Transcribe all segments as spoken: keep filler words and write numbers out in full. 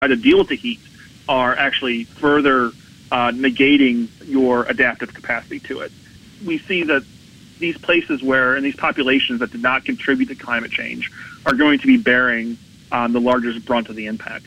how to deal with the heat are actually further uh, negating your adaptive capacity to it. We see that these places where, and these populations that did not contribute to climate change are going to be bearing um, the largest brunt of the impact.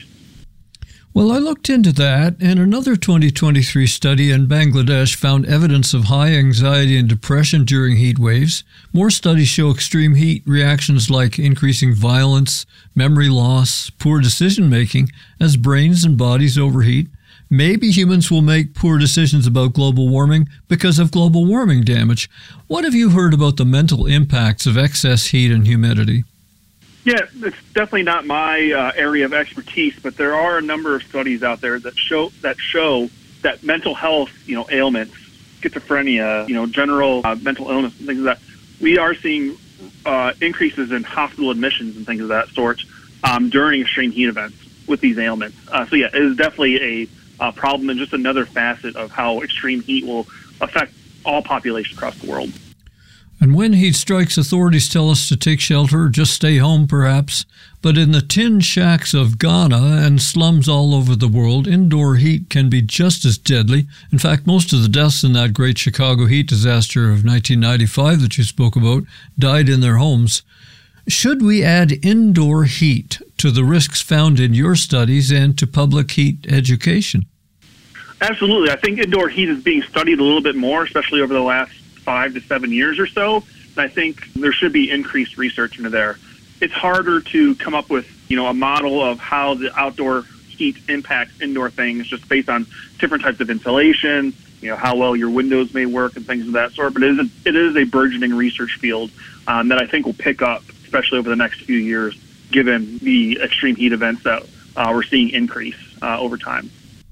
Well, I looked into that, and another twenty twenty-three study in Bangladesh found evidence of high anxiety and depression during heat waves. More studies show extreme heat reactions like increasing violence, memory loss, poor decision-making as brains and bodies overheat. Maybe humans will make poor decisions about global warming because of global warming damage. What have you heard about the mental impacts of excess heat and humidity? Yeah, it's definitely not my uh, area of expertise, but there are a number of studies out there that show that show that mental health, you know, ailments, schizophrenia, you know, general uh, mental illness and things like that, we are seeing uh, increases in hospital admissions and things of that sort um, during extreme heat events with these ailments. Uh, so yeah, it is definitely a, a problem and just another facet of how extreme heat will affect all populations across the world. And when heat strikes, authorities tell us to take shelter, just stay home perhaps. But in the tin shacks of Ghana and slums all over the world, indoor heat can be just as deadly. In fact, most of the deaths in that great Chicago heat disaster of nineteen ninety-five that you spoke about died in their homes. Should we add indoor heat to the risks found in your studies and to public heat education? Absolutely. I think indoor heat is being studied a little bit more, especially over the last five to seven years or so. And I think there should be increased research into there. It's harder to come up with, you know, a model of how the outdoor heat impacts indoor things just based on different types of insulation, you know, how well your windows may work and things of that sort. But it is a, it is a burgeoning research field um, that I think will pick up, especially over the next few years, given the extreme heat events that uh, we're seeing increase uh, over time.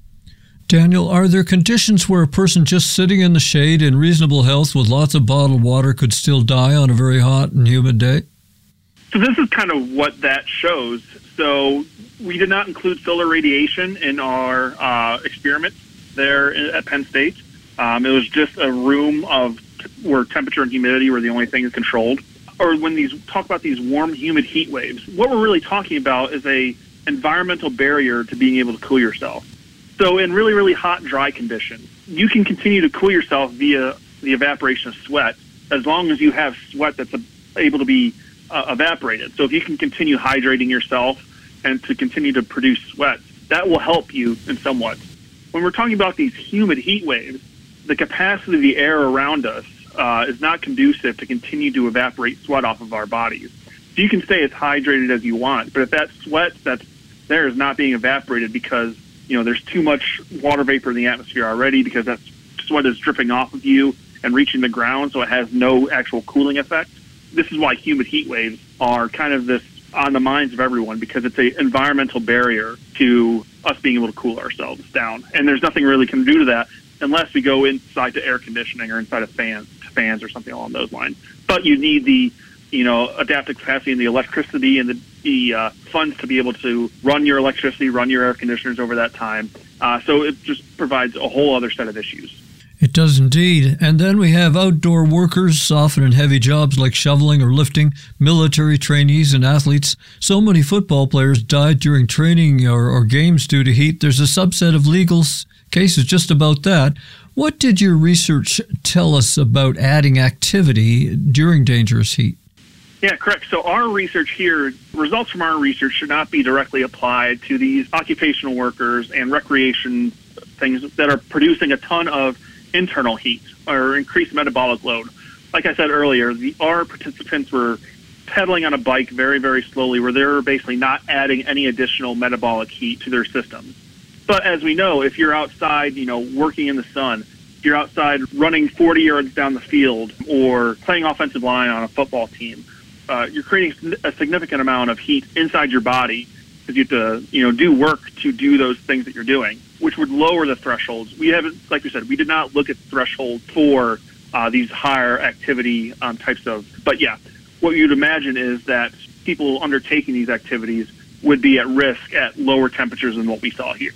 Daniel, are there conditions where a person just sitting in the shade in reasonable health with lots of bottled water could still die on a very hot and humid day? So this is kind of what that shows. So we did not include solar radiation in our uh, experiment there at Penn State. Um, it was just a room of where temperature and humidity were the only things controlled. Or when these talk about these warm, humid heat waves, what we're really talking about is a environmental barrier to being able to cool yourself. So in really, really hot, dry conditions, you can continue to cool yourself via the evaporation of sweat as long as you have sweat that's able to be uh, evaporated. So if you can continue hydrating yourself and to continue to produce sweat, that will help you in somewhat. When we're talking about these humid heat waves, the capacity of the air around us uh, is not conducive to continue to evaporate sweat off of our bodies. So you can stay as hydrated as you want, but if that sweat that's there is not being evaporated because you know, there's too much water vapor in the atmosphere already because that sweat is dripping off of you and reaching the ground, so it has no actual cooling effect. This is why humid heat waves are kind of this on the minds of everyone because it's an environmental barrier to us being able to cool ourselves down. And there's nothing really can do to that unless we go inside to air conditioning or inside of fans, fans or something along those lines. But you need the, you know, adaptive capacity and the electricity and the the uh, funds to be able to run your electricity, run your air conditioners over that time. Uh, so it just provides a whole other set of issues. It does indeed. And then we have outdoor workers, often in heavy jobs like shoveling or lifting, military trainees and athletes. So many football players died during training or, or games due to heat. There's a subset of legal cases just about that. What did your research tell us about adding activity during dangerous heat? Yeah, correct. So our research here, results from our research should not be directly applied to these occupational workers and recreation things that are producing a ton of internal heat or increased metabolic load. Like I said earlier, the, our participants were pedaling on a bike very, very slowly where they were basically not adding any additional metabolic heat to their systems. But as we know, if you're outside, you know, working in the sun, if you're outside running forty yards down the field or playing offensive line on a football team, Uh, you're creating a significant amount of heat inside your body because you have to, you know, do work to do those things that you're doing, which would lower the thresholds. We haven't, like we said, we did not look at threshold for uh, these higher activity um, types of. But yeah, what you'd imagine is that people undertaking these activities would be at risk at lower temperatures than what we saw here.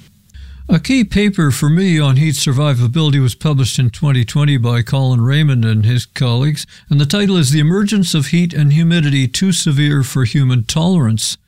A key paper for me on heat survivability was published in twenty twenty by Colin Raymond and his colleagues, and the title is The Emergence of Heat and Humidity Too Severe for Human Tolerance.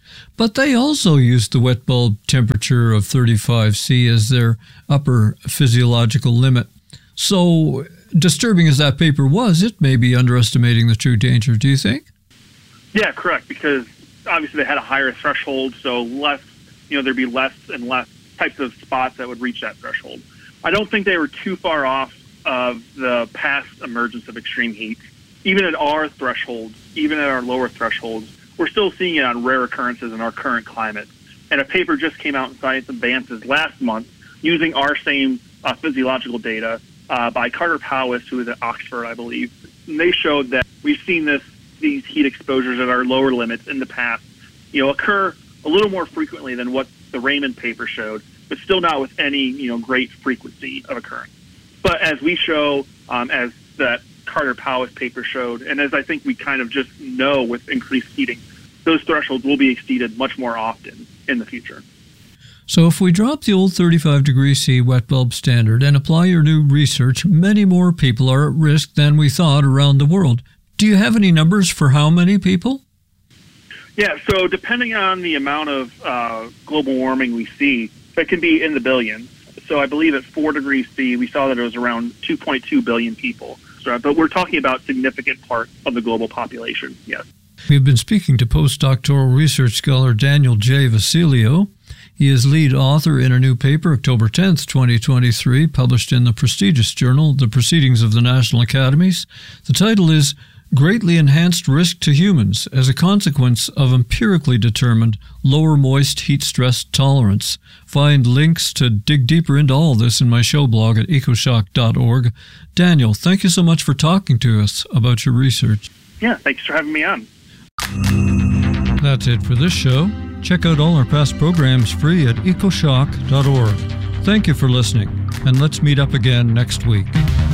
But they also used the wet bulb temperature of thirty-five C as their upper physiological limit. So, disturbing as that paper was, it may be underestimating the true danger, do you think? Yeah, correct, because obviously they had a higher threshold, so less, you know, there'd be less and less types of spots that would reach that threshold. I don't think they were too far off of the past emergence of extreme heat. Even at our thresholds, even at our lower thresholds, we're still seeing it on rare occurrences in our current climate. And a paper just came out in Science Advances last month using our same uh, physiological data uh, by Carter Powis, who is at Oxford, I believe. And they showed that we've seen this these heat exposures at our lower limits in the past, you know, occur a little more frequently than what the Raymond paper showed, but still not with any, you know, great frequency of occurrence. But as we show, um, as that Carter Powis paper showed, and as I think we kind of just know with increased heating, those thresholds will be exceeded much more often in the future. So if we drop the old thirty-five degrees C wet bulb standard and apply your new research, many more people are at risk than we thought around the world. Do you have any numbers for how many people? Yeah, so depending on the amount of uh, global warming we see, it can be in the billions. So I believe at four degrees C, we saw that it was around two point two billion people. So, but we're talking about a significant part of the global population, yes. We've been speaking to postdoctoral research scholar Daniel J. Vasilio. He is lead author in a new paper, October tenth, twenty twenty-three, published in the prestigious journal, The Proceedings of the National Academies. The title is Greatly Enhanced Risk to Humans as a Consequence of Empirically Determined Lower Moist Heat Stress Tolerance. Find links to dig deeper into all this in my show blog at ecoshock dot org. Daniel, thank you so much for talking to us about your research. Yeah, thanks for having me on. That's it for this show. Check out all our past programs free at ecoshock dot org. Thank you for listening, and let's meet up again next week.